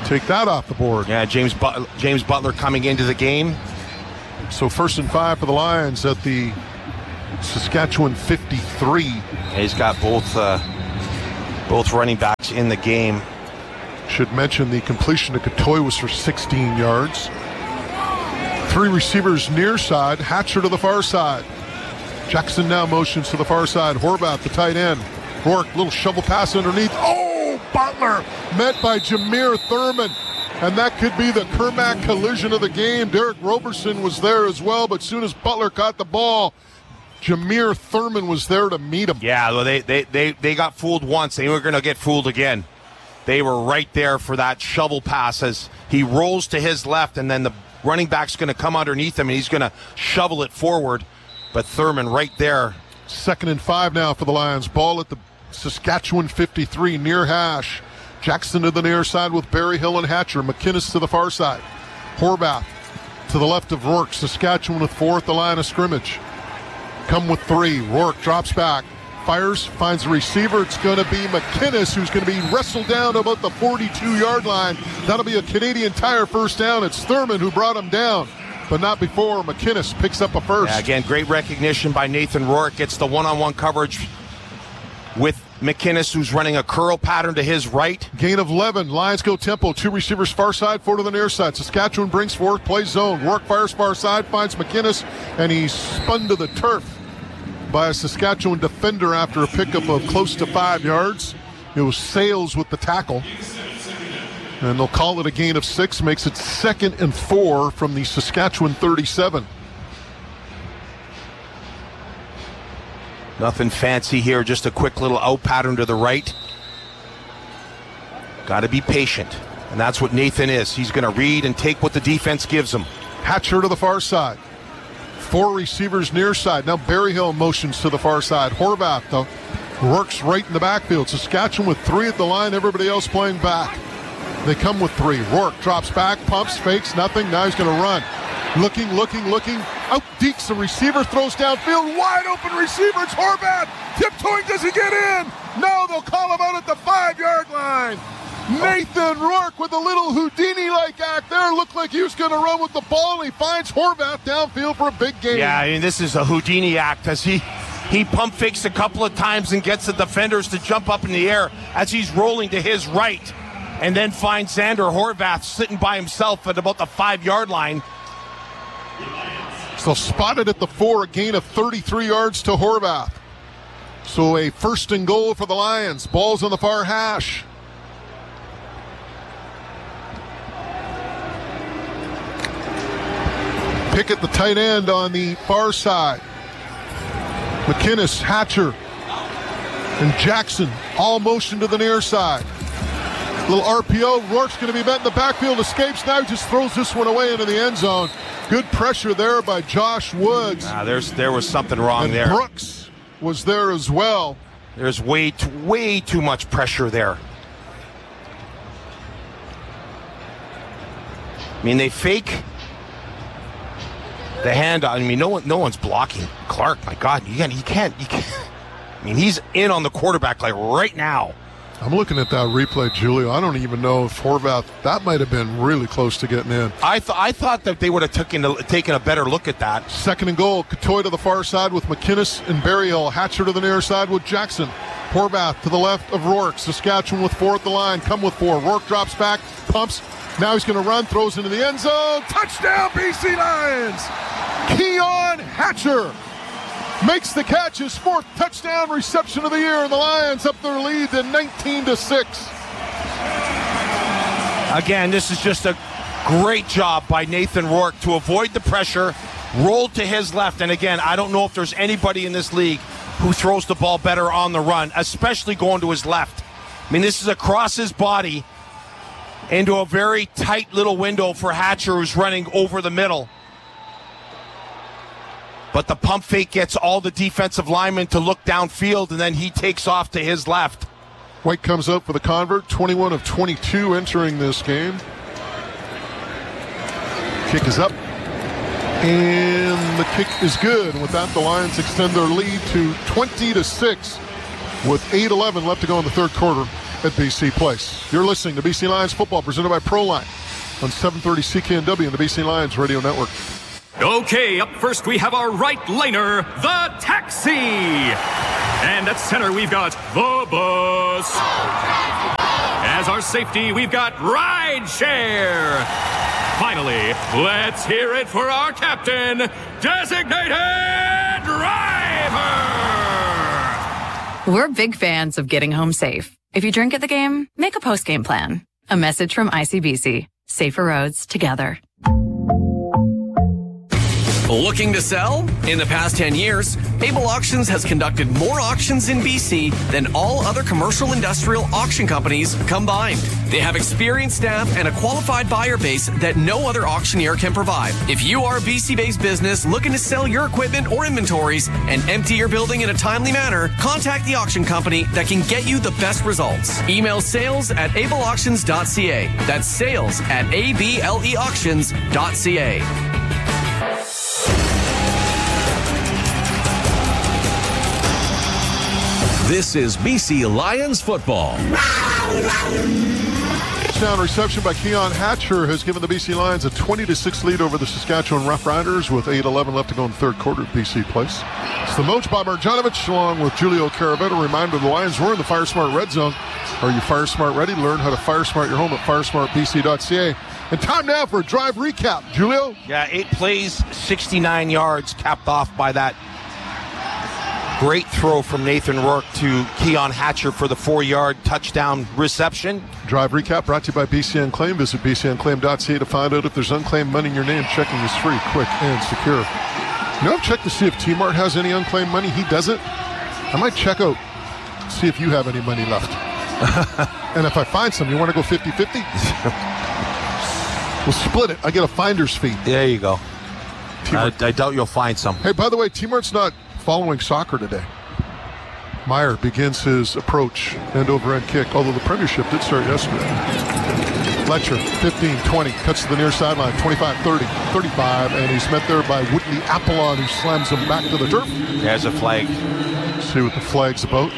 take that off the board. Yeah, James but- James Butler coming into the game. So first and five for the Lions at the Saskatchewan fifty-three. Yeah, he's got both uh, both running backs in the game. Should mention the completion to Katoy was for sixteen yards. Three receivers near side. Hatcher to the far side. Jackson now motions to the far side. Horvath, the tight end. Rourke, little shovel pass underneath. Oh, Butler met by Jameer Thurman. And that could be the Kermack collision of the game. Derek Roberson was there as well, but as soon as Butler caught the ball, Jameer Thurman was there to meet him. Yeah, well, they, they, they, they got fooled once. They were going to get fooled again. They were right there for that shovel pass as he rolls to his left, and then the running back's going to come underneath him, and he's going to shovel it forward. But Thurman right there. Second and five now for the Lions. Ball at the Saskatchewan fifty-three, near hash. Jackson to the near side with Berryhill and Hatcher. McInnes to the far side. Horvath to the left of Rourke. Saskatchewan with four at the line of scrimmage. Come with three. Rourke drops back. Fires, finds a receiver. It's going to be McInnes, who's going to be wrestled down to about the forty-two-yard line. That'll be a Canadian Tire first down. It's Thurman who brought him down, but not before. McInnes picks up a first. Yeah, again, great recognition by Nathan Rourke. Gets the one-on-one coverage with McInnes, who's running a curl pattern to his right. Gain of eleven. Lions go tempo. Two receivers far side, four to the near side. Saskatchewan brings forth, plays zone. Rourke fires far side, finds McInnes, and he's spun to the turf by a Saskatchewan defender after a pickup of close to five yards. It was Sales with the tackle. And they'll call it a gain of six, makes it second and four from the Saskatchewan thirty-seven. Nothing fancy here, just a quick little out pattern to the right. Got to be patient, and that's what Nathan is. He's going to read and take what the defense gives him. Hatcher to the far side. Four receivers near side. Now Berryhill motions to the far side. Horvath, though, works right in the backfield. Saskatchewan with three at the line, everybody else playing back. They come with three. Rourke drops back, pumps, fakes, nothing. Now he's going to run. Looking, looking, looking. Out deeks the receiver, throws downfield. Wide open receiver. It's Horvath. Tiptoeing, does he get in? No, they'll call him out at the five-yard line. Nathan Rourke with a little Houdini-like act there. Looked like he was going to run with the ball, and he finds Horvath downfield for a big gain. Yeah, I mean, this is a Houdini act as he, he pump fakes a couple of times and gets the defenders to jump up in the air as he's rolling to his right, and then finds Xander Horvath sitting by himself at about the five-yard line. So spotted at the four, a gain of thirty-three yards to Horvath. So a first and goal for the Lions. Ball's on the far hash. Pickett, the tight end, on the far side. McInnes, Hatcher, and Jackson all motion to the near side. Little R P O. Rourke's going to be met in the backfield. Escapes now. He just throws this one away into the end zone. Good pressure there by Josh Woods. Ah, there's there was something wrong and there. Brooks was there as well. There's way too, way too much pressure there. I mean, they fake the handoff. I mean, no one, no one's blocking Clark. My God, you can't, you can't, you can't. I mean, he's in on the quarterback like right now. I'm looking at that replay, Julio. I don't even know if Horvath, that might have been really close to getting in. I thought I thought that they would have taken a, taken a better look at that. Second and goal. Katoy to the far side with McInnes and Berryhill. Hatcher to the near side with Jackson. Horvath to the left of Rourke. Saskatchewan with four at the line. Come with four. Rourke drops back, pumps. Now he's going to run, throws into the end zone. Touchdown, B C Lions! Keon Hatcher makes the catch, his fourth touchdown reception of the year, and the Lions up their lead to nineteen to six. Again, this is just a great job by Nathan Rourke to avoid the pressure, rolled to his left, and again, I don't know if there's anybody in this league who throws the ball better on the run, especially going to his left. I mean, this is across his body into a very tight little window for Hatcher, who's running over the middle. But the pump fake gets all the defensive linemen to look downfield, and then he takes off to his left. White comes out for the convert, twenty-one of twenty-two entering this game. Kick is up, and the kick is good. And with that, the Lions extend their lead to twenty to six with eight eleven left to go in the third quarter. at B C Place. You're listening to B C Lions football presented by Proline on seven thirty C K N W and the B C Lions Radio Network. Okay, up first we have our right laner, the Taxi. And at center we've got the Bus. As our safety, we've got Rideshare. Finally, let's hear it for our captain, Designated Driver. We're big fans of getting home safe. If you drink at the game, make a post-game plan. A message from I C B C. Safer roads together. Looking to sell? In the past ten years, Able Auctions has conducted more auctions in B C than all other commercial industrial auction companies combined. They have experienced staff and a qualified buyer base that no other auctioneer can provide. If you are a B C-based business looking to sell your equipment or inventories and empty your building in a timely manner, contact the auction company that can get you the best results. Email sales at able auctions dot c a. That's sales at a b l e auctions dot c a. This is B C Lions football. Touchdown reception by Keon Hatcher has given the B C Lions a twenty to six lead over the Saskatchewan Roughriders with eight eleven left to go in the third quarter at B C Place. It's the Moach by Marjanovic along with Julio Caravetta. Reminder, the Lions were in the Fire Smart Red Zone. Are you Fire Smart ready? Learn how to Fire Smart your home at fire smart b c dot c a. And time now for a drive recap. Julio? Yeah, eight plays, sixty-nine yards, capped off by that great throw from Nathan Rourke to Keon Hatcher for the four-yard touchdown reception. Drive recap brought to you by B C Unclaimed. Visit b c unclaimed dot c a to find out if there's unclaimed money in your name. Checking is free, quick, and secure. You know, I've checked to see if T-Mart has any unclaimed money. He doesn't. I might check out, see if you have any money left. And if I find some, you want to go fifty-fifty? We'll split it. I get a finder's fee. There you go. I, I doubt you'll find some. Hey, by the way, T-Mart's not following soccer today. Meyer begins his approach, end over end kick, although the premiership did start yesterday. Fletcher, fifteen, twenty, cuts to the near sideline, twenty-five, thirty, thirty-five, and he's met there by Whitley Apollon, who slams him back to the turf. There's a flag. Let's see what the flag's about.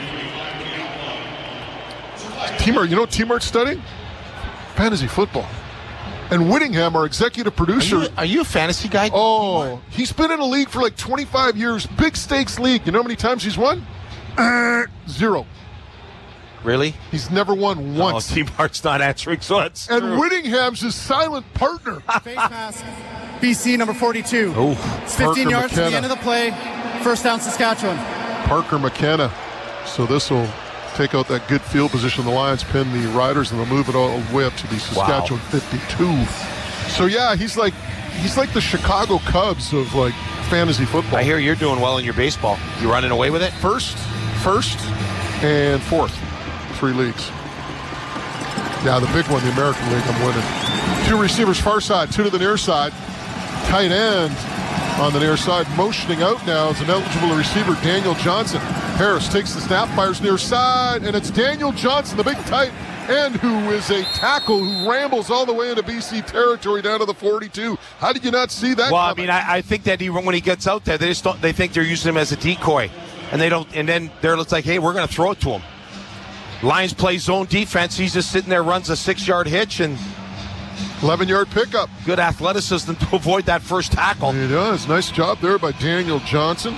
T-Mart, you know what T-Mart's studying? Fantasy football. And Whittingham, our executive producer. Are you, are you a fantasy guy? Oh, he's been in a league for like twenty-five years. Big stakes league. You know how many times he's won? Uh, zero. Really? He's never won once. Oh, T-Mart's not answering, so that's And true. Whittingham's his silent partner. Face mask. B C number forty-two. Oh, it's fifteen Parker yards McKenna. to the end of the play. First down, Saskatchewan. Parker McKenna. So this will take out that good field position. The Lions pin the Riders, and they'll move it all the way up to the Saskatchewan wow. fifty-two. So yeah, he's like he's like the Chicago Cubs of like fantasy football. I hear you're doing well in your baseball. You running away with it? First, first, and fourth. Three leagues. Yeah, the big one, the American League, I'm winning. Two receivers far side, two to the near side. Tight end on the near side, motioning out now is an eligible receiver, Daniel Johnson. Harris takes the snap, fires near side, and it's Daniel Johnson, the big tight end, who is a tackle who rambles all the way into B C territory down to the forty-two. How did you not see that? Well, coming? I mean, I, I think that he, when he gets out there, they just don't, they think they're using him as a decoy, and they don't. And then they're it's like, hey, we're going to throw it to him. Lions play zone defense. He's just sitting there, runs a six-yard hitch, and eleven-yard pickup. Good athleticism to avoid that first tackle. He does. Nice job there by Daniel Johnson.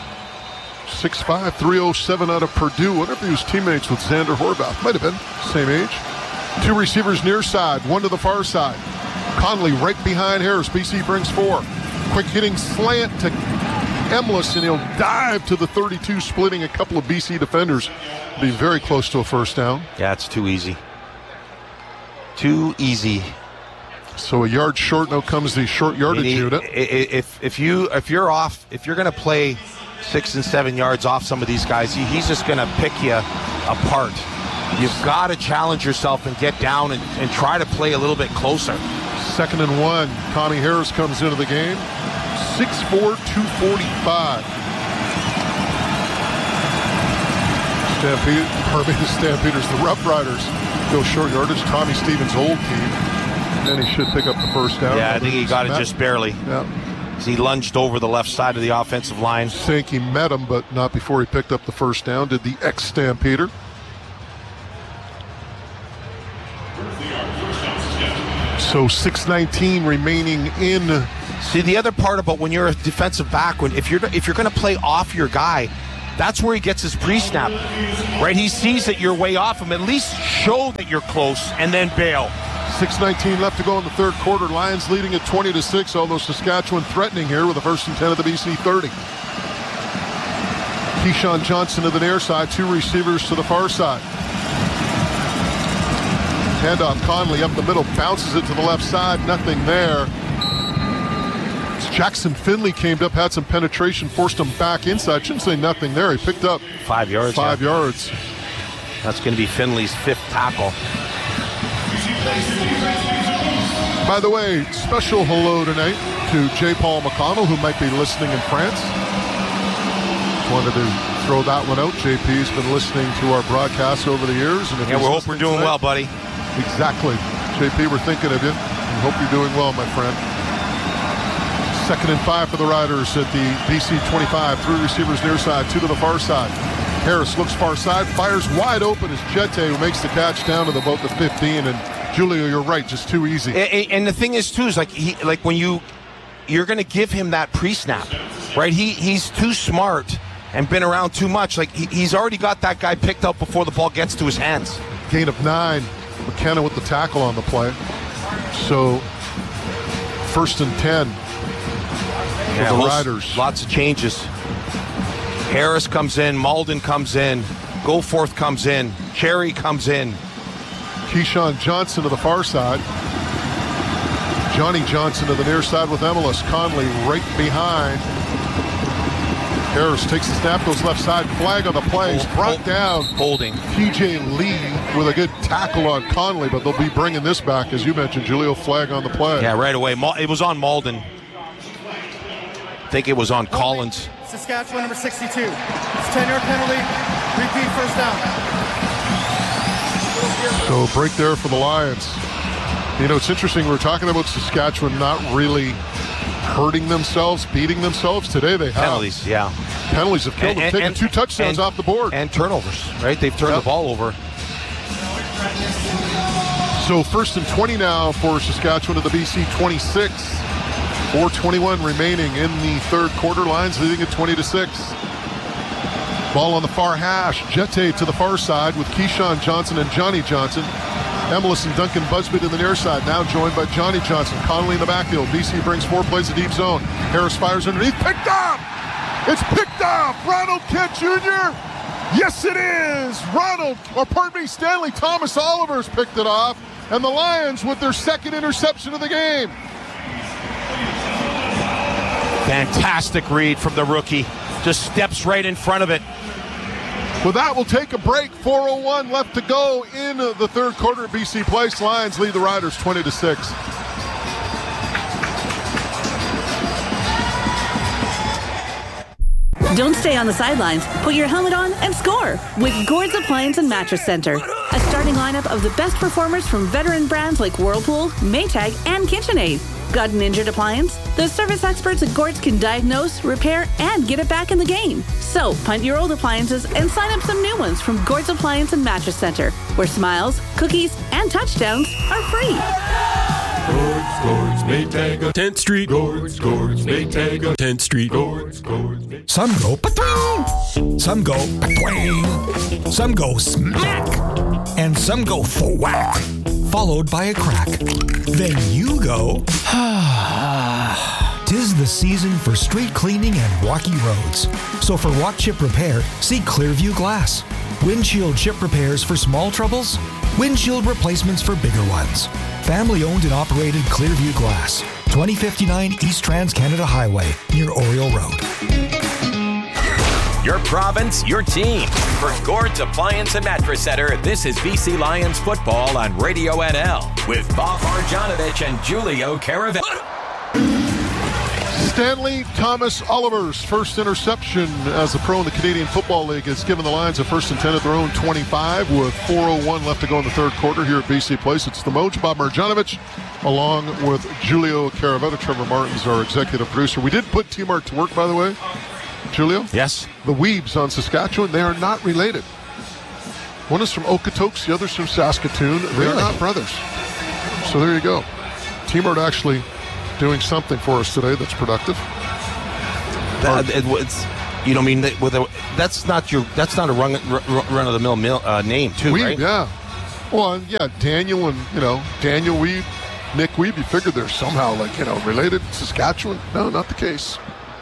six five, three oh seven out of Purdue. Wonder if he was teammates with Xander Horvath. Might have been. Same age. Two receivers near side, one to the far side. Conley right behind Harris. B C brings four. Quick hitting slant to Emlis, and he'll dive to the thirty-two, splitting a couple of B C defenders. Be very close to a first down. Yeah, it's too easy. Too easy. So a yard short. Now comes the short yardage He, unit. If if you if you're off, if you're going to play six and seven yards off some of these guys, he, he's just going to pick you apart. You've got to challenge yourself and get down and, and try to play a little bit closer. Second and one. Tommy Harris comes into the game. six four, two forty-five. Stampede, pardon me, the Stampeders, the Rough Riders go short yardage. Tommy Stevens' old team. And he should pick up the first down. Yeah, I think he got it met. just barely. Yeah. He lunged over the left side of the offensive line. Sankey met him, but not before he picked up the first down. Did the ex-Stampeder. So six nineteen remaining in. See, the other part about when you're a defensive back, when if you're if you're going to play off your guy, that's where he gets his pre-snap, right? He sees that you're way off him. At least show that you're close and then bail. six nineteen left to go in the third quarter. Lions leading at twenty to six, although Saskatchewan threatening here with a first and ten at the B C thirty. Keyshawn Johnson to the near side, two receivers to the far side. Handoff Conley up the middle, bounces it to the left side, nothing there. Jackson Finley came up, had some penetration, forced him back inside. Shouldn't say nothing there. He picked up five yards. Five yeah. yards. That's going to be Finley's fifth tackle. By the way, special hello tonight to J. Paul McConnell, who might be listening in France. Just wanted to throw that one out. J P's been listening to our broadcasts over the years. And if yeah, we hope we're doing tonight, well, buddy. Exactly. J P, we're thinking of you. We hope you're doing well, my friend. Second and five for the Riders at the B C twenty-five. Three receivers near side, two to the far side. Harris looks far side, fires wide open as Jete, who makes the catch down to about the fifteen. And Julio, you're right, just too easy. And, and the thing is, too, is like he, like when you, you're going to give him that pre-snap, right? He he's too smart and been around too much. Like he, he's already got that guy picked up before the ball gets to his hands. Gain of nine. McKenna with the tackle on the play. So first and ten. Yeah, the lots, Riders. Lots of changes. Harris comes in, Malden comes in, Goforth comes in, Cherry comes in. Keyshawn Johnson to the far side. Johnny Johnson to the near side with Emelis. Conley right behind. Harris takes the snap, goes left side, flag on the play. He's brought Hold, down. Holding. P J Lee with a good tackle on Conley, but they'll be bringing this back, as you mentioned, Julio, flag on the play. Yeah, right away. It was on Malden. I think it was on Collins. Saskatchewan number sixty-two. It's ten-yard penalty. Repeat first down. So break there for the Lions. You know, it's interesting. We we're talking about Saskatchewan not really hurting themselves, beating themselves. Today they have. Penalties, yeah. Penalties have killed and, them, and, taken and, two touchdowns and, off the board. And turnovers, right? They've turned yep. the ball over. So first and twenty now for Saskatchewan at the B C twenty-six. four twenty-one remaining in the third quarter. Lions leading at twenty to six. Ball on the far hash. Jete to the far side with Keyshawn Johnson and Johnny Johnson. Emelis and Duncan Busby to the near side, now joined by Johnny Johnson. Conley in the backfield. B C brings four plays of deep zone. Harris fires underneath. Picked up! It's picked up! Ronald Kent Junior Yes, it is! Ronald, or pardon me, Stanley Thomas Oliver's picked it off. And the Lions with their second interception of the game. Fantastic read from the rookie. Just steps right in front of it. Well, that will take a break. four oh one left to go in the third quarter at B C Place. Lions lead the Riders twenty to six. Don't stay on the sidelines. Put your helmet on and score with Gord's Appliance and Mattress Center. A starting lineup of the best performers from veteran brands like Whirlpool, Maytag, and KitchenAid. Got an injured appliance? The service experts at Gord's can diagnose, repair, and get it back in the game. So, punt your old appliances and sign up some new ones from Gord's Appliance and Mattress Center, where smiles, cookies, and touchdowns are free. Gord's, Gord's, Maytag, tenth Street. Gord's, Gord's, Maytag, tenth Street. Gord's, Gord's. Some go patwing, some go patwing, some go smack, and some go thwack, followed by a crack. Then you go, ah. Tis the season for street cleaning and walky roads. So for walk chip repair, see Clearview Glass. Windshield chip repairs for small troubles, windshield replacements for bigger ones. Family owned and operated Clearview Glass, twenty fifty-nine East Trans-Canada Highway, near Oriole Road. Your province, your team. For Gord's Appliance and Mattress Center, this is B C Lions football on Radio N L with Bob Marjanovic and Julio Caravello. Stanley Thomas Oliver's first interception as a pro in the Canadian Football League has given the Lions a first and ten at their own twenty-five with four oh one left to go in the third quarter here at B C Place. It's the Moj, Bob Marjanovic, along with Julio Caravello. Trevor Martin's our executive producer. We did put T-Mark to work, by the way. Julio? Yes. The Weebs on Saskatchewan, they are not related. One is from Okotoks, the other's from Saskatoon. They Really? are not brothers. So there you go. T-Mart actually doing something for us today that's productive. That, it, it's, you know, I mean, with a, that's not your, that's not a run, run of the mill mill uh, name, too, Weeb, right? yeah. Well, and yeah, Daniel and, you know, Daniel Weeb, Nick Weeb, you figured they're somehow, like, you know, related. Saskatchewan? No, not the case.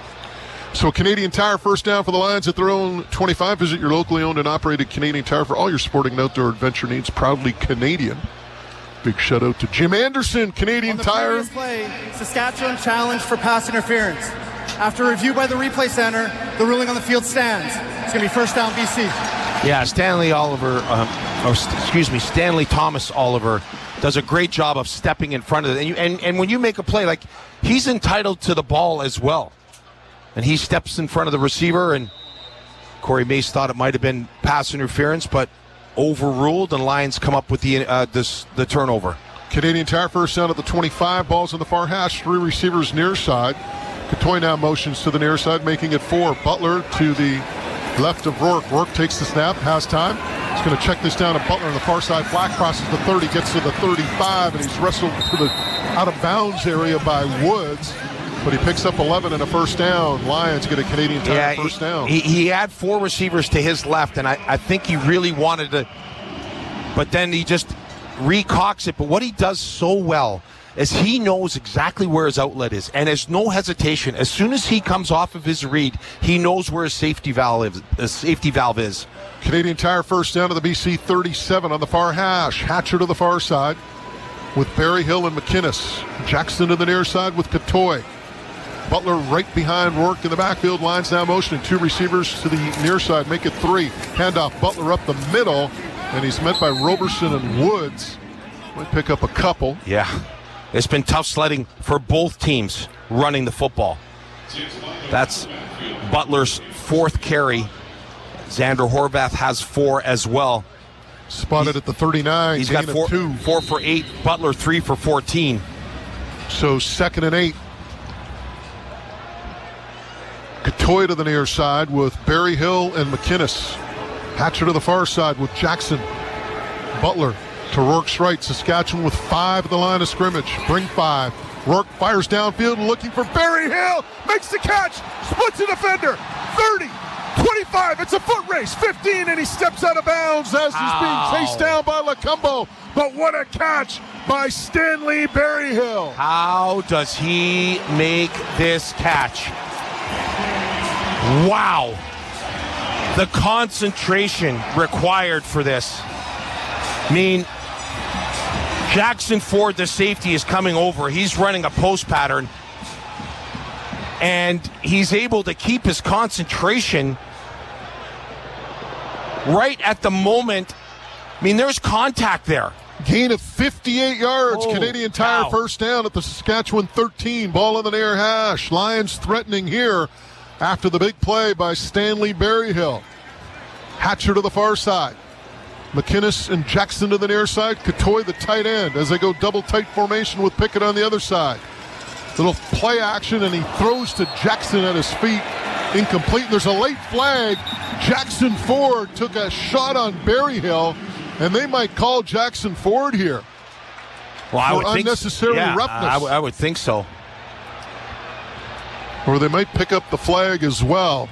So Canadian Tire, first down for the Lions at their own twenty-five. Visit your locally owned and operated Canadian Tire for all your sporting and outdoor adventure needs. Proudly Canadian. Big shout out to Jim Anderson, Canadian On the Tire. previous play, Saskatchewan challenged for pass interference. After review by the replay center, the ruling on the field stands. It's going to be first down B C. Yeah, Stanley Oliver, um, or excuse me, Stanley Thomas Oliver does a great job of stepping in front of it. And, you, and, and when you make a play, like, he's entitled to the ball as well. And he steps in front of the receiver, and Corey Mace thought it might have been pass interference, but overruled, and Lions come up with the uh, this, the turnover. Canadian Tire first down at the twenty-five. Balls on the far hash. Three receivers near side. Katoy now motions to the near side, making it four. Butler to the left of Rourke. Rourke takes the snap, has time. He's going to check this down to Butler on the far side. Black crosses the thirty, gets to the thirty-five, and he's wrestled to the out-of-bounds area by Woods. But he picks up eleven and a first down. Lions get a Canadian Tire yeah, first he, down. He, he had four receivers to his left, and I, I think he really wanted to, but then he just recocks it. But what he does so well is he knows exactly where his outlet is, and there's no hesitation. As soon as he comes off of his read, he knows where his safety valve is. His safety valve is. Canadian Tire first down to the B C thirty-seven on the far hash. Hatcher to the far side with Barry Hill and McInnes. Jackson to the near side with Katoy. Butler right behind Rourke in the backfield. Lines now motioning. Two receivers to the near side. Make it three. Handoff. Butler up the middle. And he's met by Roberson and Woods. Might pick up a couple. Yeah. It's been tough sledding for both teams running the football. That's Butler's fourth carry. Xander Horvath has four as well. Spotted he's, at the thirty-nine. He's got four, two. four for eight. Butler three for fourteen. So second and eight. Katoy to the near side with Barry Hill and McInnes. Hatcher to the far side with Jackson. Butler to Rourke's right. Saskatchewan with five at the line of scrimmage. Bring five. Rourke fires downfield looking for Barry Hill. Makes the catch. Splits a defender. thirty. twenty-five. It's a foot race. fifteen, and he steps out of bounds as he's Ow. being chased down by Lacumbo. But what a catch by Stanley Berryhill. How does he make this catch? Wow. The concentration required for this. I mean, Jackson Ford, the safety, is coming over. He's running a post pattern. And he's able to keep his concentration right at the moment. I mean, there's contact there. Gain of fifty-eight yards. Oh, Canadian Tire wow. first down at the Saskatchewan thirteen. Ball in the near hash. Lions threatening here after the big play by Stanley Berryhill. Hatcher to the far side. McInnes and Jackson to the near side. Katoy the tight end as they go double tight formation with Pickett on the other side. Little play action, and he throws to Jackson at his feet. Incomplete. There's a late flag. Jackson Ford took a shot on Berryhill, and they might call Jackson Ford here. Well, I for would unnecessary think, yeah, roughness. I, w- I would think so. Or they might pick up the flag as well.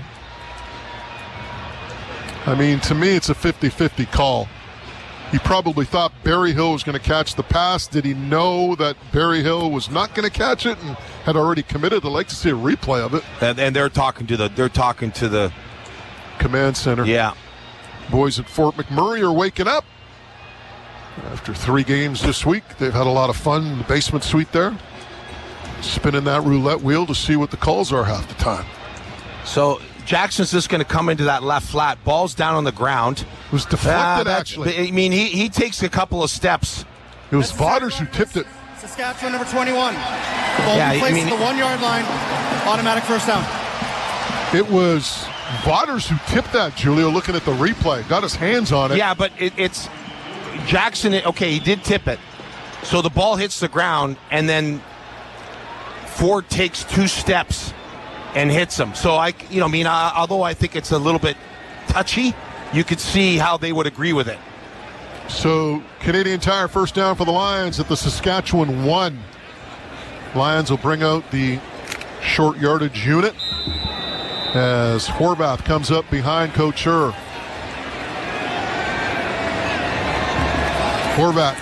I mean, to me, it's a fifty-fifty call. He probably thought Berryhill was going to catch the pass. Did he know that Berryhill was not going to catch it and had already committed? I'd like to see a replay of it. And, and they're talking to the they're talking to the command center. Yeah. Boys at Fort McMurray are waking up. After three games this week, they've had a lot of fun in the basement suite there. Spinning that roulette wheel to see what the calls are half the time. So Jackson's just going to come into that left flat. Ball's down on the ground. It was deflected, uh, actually. I mean, he, he takes a couple of steps. It was Voders who tipped it. Saskatchewan number twenty-one. The ball Yeah, in place I mean, at the one-yard line. Automatic first down. It was Voders who tipped that, Julio, looking at the replay. Got his hands on it. Yeah, but it, it's Jackson. Okay, he did tip it. So the ball hits the ground, and then Ford takes two steps and hits him. So I, you know, I mean, uh, although I think it's a little bit touchy, you could see how they would agree with it. So Canadian Tire first down for the Lions at the Saskatchewan one. Lions will bring out the short yardage unit as Horvath comes up behind Couture. Horvath